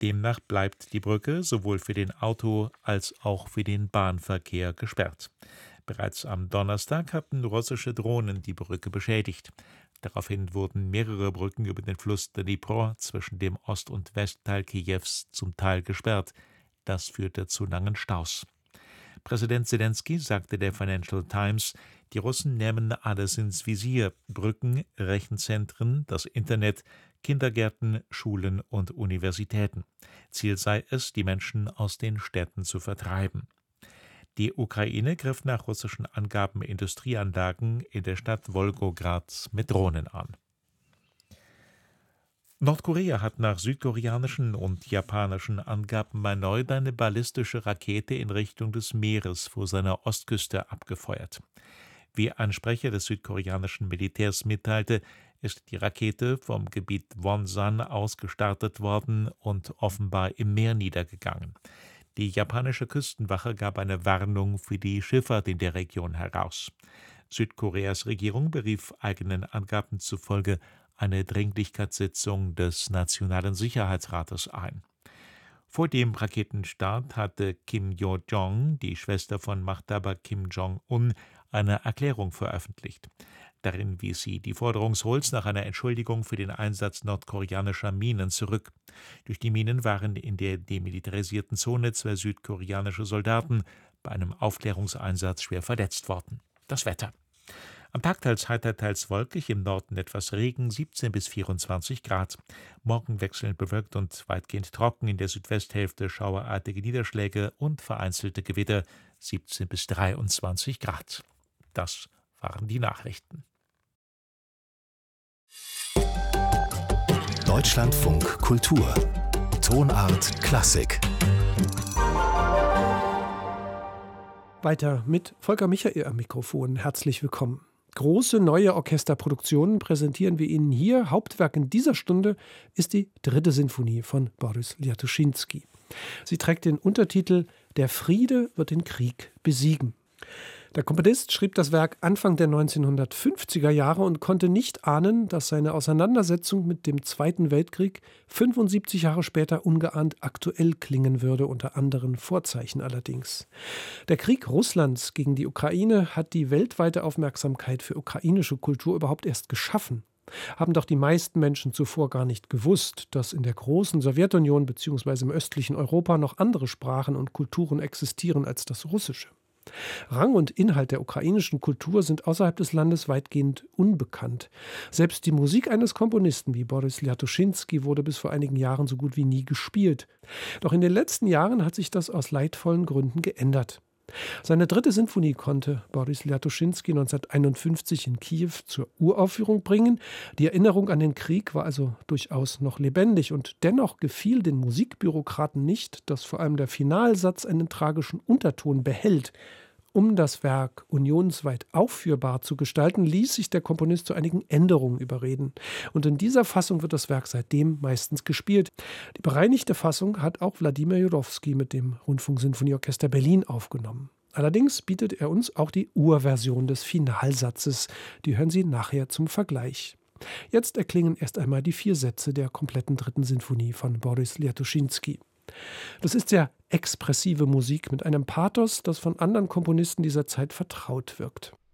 Demnach bleibt die Brücke sowohl für den Auto- als auch für den Bahnverkehr gesperrt. Bereits am Donnerstag hatten russische Drohnen die Brücke beschädigt. Daraufhin wurden mehrere Brücken über den Fluss Dnipro zwischen dem Ost- und Westteil Kiews zum Teil gesperrt. Das führte zu langen Staus. Präsident Selenskyj sagte der Financial Times, die Russen nähmen alles ins Visier: Brücken, Rechenzentren, das Internet, Kindergärten, Schulen und Universitäten. Ziel sei es, die Menschen aus den Städten zu vertreiben. Die Ukraine griff nach russischen Angaben Industrieanlagen in der Stadt Wolgograd mit Drohnen an. Nordkorea hat nach südkoreanischen und japanischen Angaben erneut eine ballistische Rakete in Richtung des Meeres vor seiner Ostküste abgefeuert. Wie ein Sprecher des südkoreanischen Militärs mitteilte, ist die Rakete vom Gebiet Wonsan aus gestartet worden und offenbar im Meer niedergegangen. Die japanische Küstenwache gab eine Warnung für die Schifffahrt in der Region heraus. Südkoreas Regierung berief eigenen Angaben zufolge eine Dringlichkeitssitzung des Nationalen Sicherheitsrates ein. Vor dem Raketenstart hatte Kim Yo-jong, die Schwester von Machthaber Kim Jong-un, eine Erklärung veröffentlicht. Darin wies sie die Forderung Seouls nach einer Entschuldigung für den Einsatz nordkoreanischer Minen zurück. Durch die Minen waren in der demilitarisierten Zone 2 südkoreanische Soldaten bei einem Aufklärungseinsatz schwer verletzt worden. Das Wetter. Am Tag teils heiter, teils wolkig, im Norden etwas Regen, 17 bis 24 Grad. Morgen wechselnd bewölkt und weitgehend trocken, in der Südwesthälfte schauerartige Niederschläge und vereinzelte Gewitter, 17 bis 23 Grad. Das waren die Nachrichten. Deutschlandfunk Kultur. Tonart Klassik. Weiter mit Volker Michael am Mikrofon. Herzlich willkommen. Große neue Orchesterproduktionen präsentieren wir Ihnen hier. Hauptwerk in dieser Stunde ist die 3. Sinfonie von Boris Liatuschinski. Sie trägt den Untertitel »Der Friede wird den Krieg besiegen«. Der Komponist schrieb das Werk Anfang der 1950er Jahre und konnte nicht ahnen, dass seine Auseinandersetzung mit dem Zweiten Weltkrieg 75 Jahre später ungeahnt aktuell klingen würde, unter anderen Vorzeichen allerdings. Der Krieg Russlands gegen die Ukraine hat die weltweite Aufmerksamkeit für ukrainische Kultur überhaupt erst geschaffen. Haben doch die meisten Menschen zuvor gar nicht gewusst, dass in der großen Sowjetunion bzw. im östlichen Europa noch andere Sprachen und Kulturen existieren als das Russische. Rang und Inhalt der ukrainischen Kultur sind außerhalb des Landes weitgehend unbekannt. Selbst die Musik eines Komponisten wie Boris Liatuschinski wurde bis vor einigen Jahren so gut wie nie gespielt. Doch in den letzten Jahren hat sich das aus leidvollen Gründen geändert. Seine 3. Sinfonie konnte Boris Liatuschinski 1951 in Kiew zur Uraufführung bringen. Die Erinnerung an den Krieg war also durchaus noch lebendig und dennoch gefiel den Musikbürokraten nicht, dass vor allem der Finalsatz einen tragischen Unterton behält. Um das Werk unionsweit aufführbar zu gestalten, ließ sich der Komponist zu einigen Änderungen überreden. Und in dieser Fassung wird das Werk seitdem meistens gespielt. Die bereinigte Fassung hat auch Wladimir Jurowski mit dem Rundfunksinfonieorchester Berlin aufgenommen. Allerdings bietet er uns auch die Urversion des Finalsatzes. Die hören Sie nachher zum Vergleich. Jetzt erklingen erst einmal die 4 Sätze der kompletten 3. Sinfonie von Boris Liatuschinski. Das ist sehr expressive Musik mit einem Pathos, das von anderen Komponisten dieser Zeit vertraut wirkt.